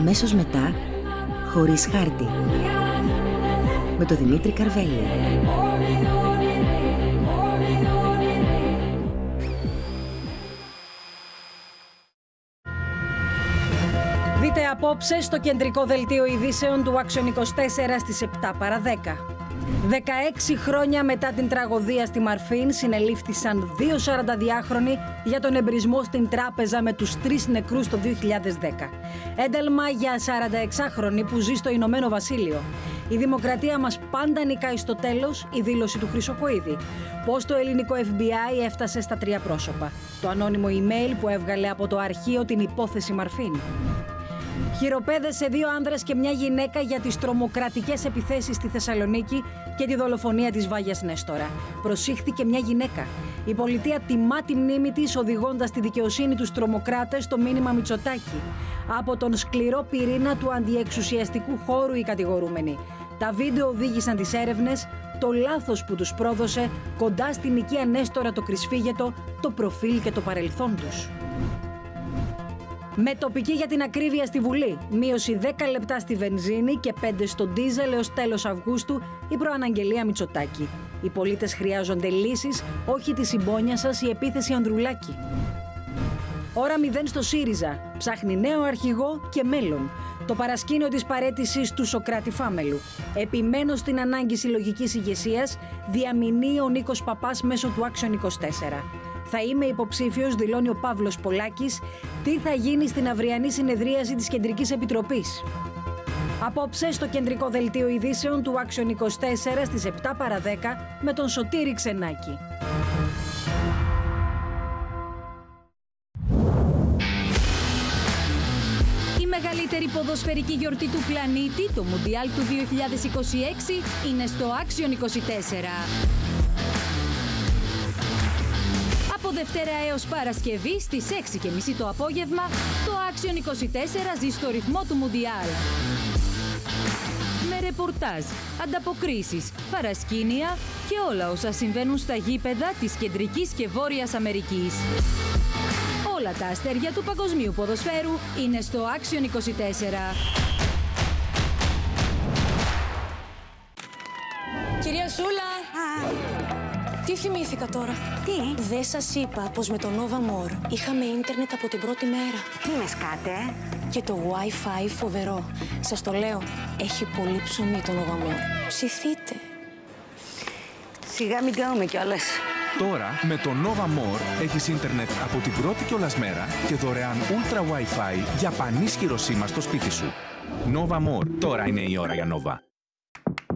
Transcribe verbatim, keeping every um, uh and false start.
Αμέσως μετά, χωρίς χάρτη, με τον Δημήτρη Καρβέλη. Δείτε απόψε στο κεντρικό δελτίο ειδήσεων του Action είκοσι τέσσερα στις επτά παρά δέκα. δεκαέξι χρόνια μετά την τραγωδία στη Μαρφίν συνελήφθησαν δύο σαρανταδυάχρονοι για τον εμπρισμό στην τράπεζα με τους τρεις νεκρούς το δύο χιλιάδες δέκα. Ένταλμα για σαρανταεξάχρονη που ζει στο Ηνωμένο Βασίλειο. Η δημοκρατία μας πάντα νικάει στο τέλος, η δήλωση του Χρυσοκοΐδη. Πώς το ελληνικό εφ μπι άι έφτασε στα τρία πρόσωπα. Το ανώνυμο email που έβγαλε από το αρχείο την υπόθεση Μαρφίν. Χειροπέδες σε δύο άνδρες και μια γυναίκα για τις τρομοκρατικές επιθέσεις στη Θεσσαλονίκη και τη δολοφονία της Βάγιας Νέστορα. Προσήχθηκε μια γυναίκα. Η πολιτεία τιμά τη μνήμη της, οδηγώντας τη δικαιοσύνη τους τρομοκράτες στο μήνυμα Μητσοτάκη. Από τον σκληρό πυρήνα του αντιεξουσιαστικού χώρου οι κατηγορούμενοι. Τα βίντεο οδήγησαν τις έρευνες, το λάθος που τους πρόδωσε κοντά στην οικία Νέστορα το κρυσφύγετο, το προφίλ και το παρελθόν τους. Με τοπική για την ακρίβεια στη Βουλή, μείωση δέκα λεπτά στη βενζίνη και πέντε στο ντίζελ έως τέλος Αυγούστου, η προαναγγελία Μητσοτάκη. Οι πολίτες χρειάζονται λύσεις, όχι τη συμπόνια σας η επίθεση Ανδρουλάκη. Ώρα μηδέν στο ΣΥΡΙΖΑ, ψάχνει νέο αρχηγό και μέλλον. Το παρασκήνιο της παραίτησης του Σωκράτη Φάμελου. Επιμένω στην ανάγκη συλλογικής ηγεσίας, διαμηνύει ο Νίκος Παπάς μέσω του Action είκοσι τέσσερα. Θα είμαι υποψήφιος, δηλώνει ο Παύλος Πολάκης. Τι θα γίνει στην αυριανή συνεδρίαση της Κεντρικής Επιτροπής. Απόψε στο κεντρικό δελτίο ειδήσεων του Action είκοσι τέσσερα στις επτά παρά δέκα με τον Σωτήρη Ξενάκη. Η μεγαλύτερη ποδοσφαιρική γιορτή του πλανήτη, το Μουντιάλ του δύο χιλιάδες είκοσι έξι, είναι στο Action είκοσι τέσσερα. Από Δευτέρα έως Παρασκευή στις έξι και μισή το απόγευμα, το Action είκοσι τέσσερα ζει στο ρυθμό του Μουντιάλ. Με ρεπορτάζ, ανταποκρίσεις, παρασκήνια και όλα όσα συμβαίνουν στα γήπεδα της Κεντρικής και Βόρειας Αμερικής. Όλα τα αστέρια του παγκοσμίου ποδοσφαίρου είναι στο Action είκοσι τέσσερα. Κυρία Σούλα! Τι θυμήθηκα τώρα. Τι? Δεν σας είπα πως με το Nova More είχαμε ίντερνετ από την πρώτη μέρα. Τι με σκάτε? Και το Wi-Fi φοβερό. Σας το λέω, έχει πολύ ψωμί το Nova More. Ψηθείτε. Σιγά μην κάνουμε κιόλας. Τώρα με το Nova More έχεις ίντερνετ από την πρώτη κιόλας μέρα και δωρεάν Ultra Wi-Fi για πανίσχυρο σήμα στο σπίτι σου. Nova More. Τώρα είναι η ώρα για Nova.